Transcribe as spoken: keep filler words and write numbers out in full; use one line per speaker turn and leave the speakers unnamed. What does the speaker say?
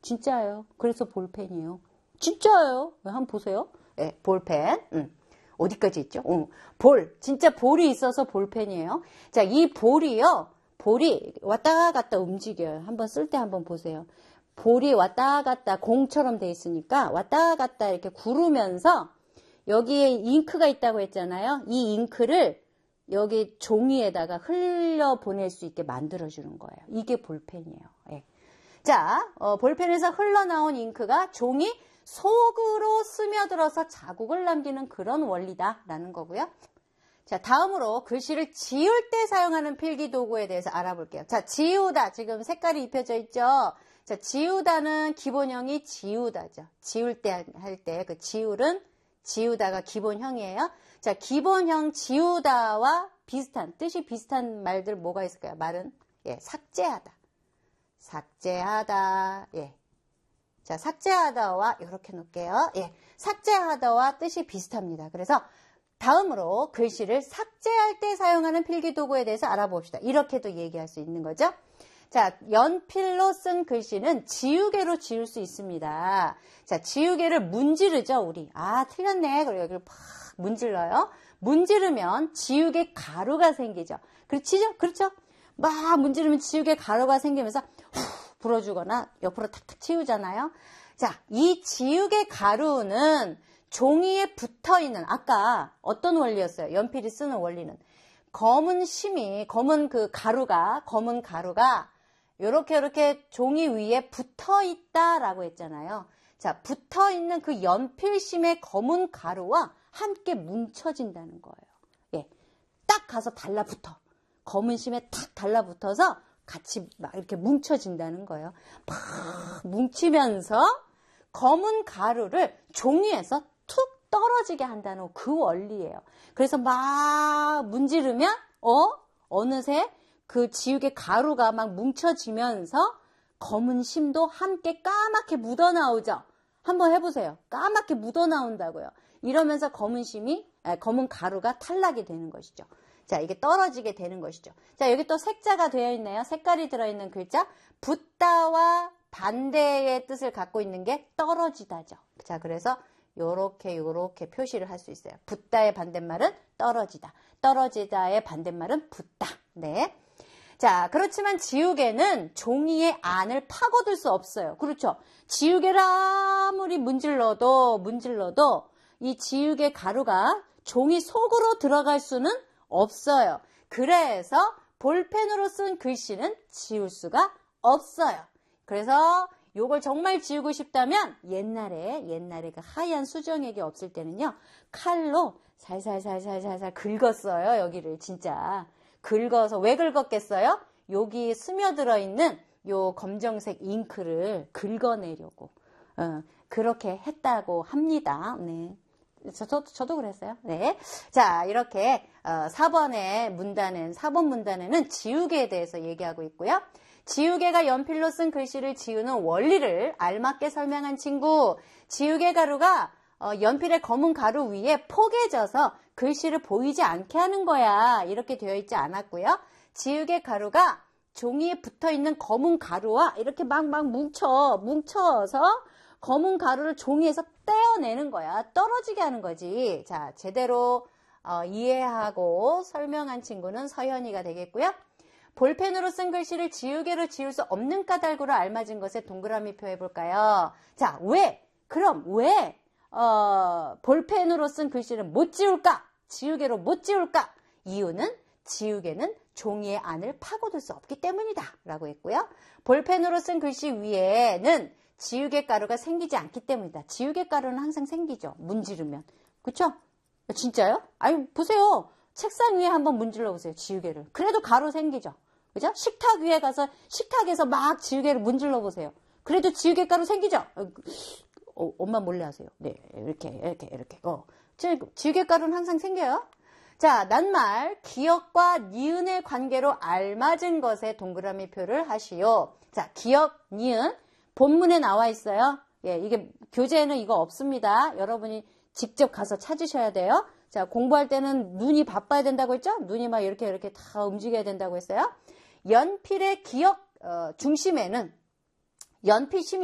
진짜예요. 그래서 볼펜이에요. 진짜예요. 한번 보세요. 네, 볼펜. 음. 어디까지 있죠? 어, 볼. 진짜 볼이 있어서 볼펜이에요. 자, 이 볼이요. 볼이 왔다 갔다 움직여요. 한번 쓸 때 한번 보세요. 볼이 왔다 갔다 공처럼 돼 있으니까 왔다 갔다 이렇게 구르면서 여기에 잉크가 있다고 했잖아요. 이 잉크를 여기 종이에다가 흘려 보낼 수 있게 만들어주는 거예요. 이게 볼펜이에요. 예. 자, 어, 볼펜에서 흘러나온 잉크가 종이 속으로 스며들어서 자국을 남기는 그런 원리다라는 거고요. 자, 다음으로 글씨를 지울 때 사용하는 필기 도구에 대해서 알아볼게요. 자, 지우다. 지금 색깔이 입혀져 있죠. 자, 지우다는 기본형이 지우다죠. 지울 때 할 때 그 지울은 지우다가 기본형이에요. 자, 기본형 지우다와 비슷한, 뜻이 비슷한 말들 뭐가 있을까요? 말은, 예, 삭제하다. 삭제하다. 예. 자, 삭제하다와 이렇게 놓을게요. 예. 삭제하다와 뜻이 비슷합니다. 그래서 다음으로 글씨를 삭제할 때 사용하는 필기도구에 대해서 알아봅시다. 이렇게도 얘기할 수 있는 거죠. 자, 연필로 쓴 글씨는 지우개로 지울 수 있습니다. 자, 지우개를 문지르죠, 우리. 아, 틀렸네. 그리고 여기를 팍 문질러요. 문지르면 지우개 가루가 생기죠. 그렇죠? 그렇죠? 막 문지르면 지우개 가루가 생기면서 후 불어주거나 옆으로 탁탁 치우잖아요. 자, 이 지우개 가루는 종이에 붙어있는, 아까 어떤 원리였어요? 연필이 쓰는 원리는. 검은 심이, 검은 그 가루가, 검은 가루가 요렇게 요렇게 종이 위에 붙어있다라고 했잖아요. 자, 붙어있는 그 연필심의 검은 가루와 함께 뭉쳐진다는 거예요. 예. 딱 가서 달라붙어. 검은 심에 탁 달라붙어서 같이 막 이렇게 뭉쳐진다는 거예요. 막 뭉치면서 검은 가루를 종이에서 툭 떨어지게 한다는 그 원리예요. 그래서 막 문지르면 어? 어느새 그 지우개 가루가 막 뭉쳐지면서 검은 심도 함께 까맣게 묻어나오죠. 한번 해보세요. 까맣게 묻어나온다고요. 이러면서 검은 심이, 아니, 검은 가루가 탈락이 되는 것이죠. 자, 이게 떨어지게 되는 것이죠. 자, 여기 또 색자가 되어 있네요. 색깔이 들어있는 글자. 붙다와 반대의 뜻을 갖고 있는 게 떨어지다죠. 자, 그래서 요렇게 요렇게 표시를 할 수 있어요. 붙다의 반대말은 떨어지다. 떨어지다의 반대말은 붙다. 네. 자, 그렇지만 지우개는 종이의 안을 파고들 수 없어요. 그렇죠? 지우개를 아무리 문질러도 문질러도 이 지우개 가루가 종이 속으로 들어갈 수는 없어요. 그래서 볼펜으로 쓴 글씨는 지울 수가 없어요. 그래서 요걸 정말 지우고 싶다면 옛날에 옛날에 그 하얀 수정액이 없을 때는요, 칼로 살살살살살살 긁었어요. 여기를 진짜 긁어서. 왜 긁었겠어요? 여기 스며들어 있는 요 검정색 잉크를 긁어내려고 어, 그렇게 했다고 합니다. 네. 저, 저, 저도 그랬어요. 네. 자, 이렇게 어, 사 번의 문단은, 사 번 문단에는 지우개에 대해서 얘기하고 있고요. 지우개가 연필로 쓴 글씨를 지우는 원리를 알맞게 설명한 친구. 지우개 가루가 어, 연필의 검은 가루 위에 포개져서 글씨를 보이지 않게 하는 거야. 이렇게 되어 있지 않았고요. 지우개 가루가 종이에 붙어있는 검은 가루와 이렇게 막막 뭉쳐, 뭉쳐서 검은 가루를 종이에서 떼어내는 거야. 떨어지게 하는 거지. 자, 제대로 어, 이해하고 설명한 친구는 서현이가 되겠고요. 볼펜으로 쓴 글씨를 지우개로 지울 수 없는 까닭으로 알맞은 것에 동그라미 표 해볼까요? 자, 왜? 그럼 왜 어, 볼펜으로 쓴 글씨를 못 지울까? 지우개로 못 지울까? 이유는 지우개는 종이의 안을 파고들 수 없기 때문이다 라고 했고요. 볼펜으로 쓴 글씨 위에는 지우개 가루가 생기지 않기 때문이다. 지우개 가루는 항상 생기죠. 문지르면. 그쵸? 진짜요? 아니, 보세요. 책상 위에 한번 문질러 보세요. 지우개를. 그래도 가루 생기죠. 그죠? 식탁 위에 가서 식탁에서 막 지우개를 문질러 보세요. 그래도 지우개 가루 생기죠? 어, 엄마 몰래 하세요. 네, 이렇게, 이렇게, 이렇게. 어. 지우개 가루는 항상 생겨요. 자, 낱말, 기역과 니은의 관계로 알맞은 것에 동그라미 표를 하시오. 자, 기역, 니은. 본문에 나와 있어요. 예, 이게 교재에는 이거 없습니다. 여러분이 직접 가서 찾으셔야 돼요. 자, 공부할 때는 눈이 바빠야 된다고 했죠? 눈이 막 이렇게 이렇게 다 움직여야 된다고 했어요. 연필의 기역 어, 중심에는 연필심이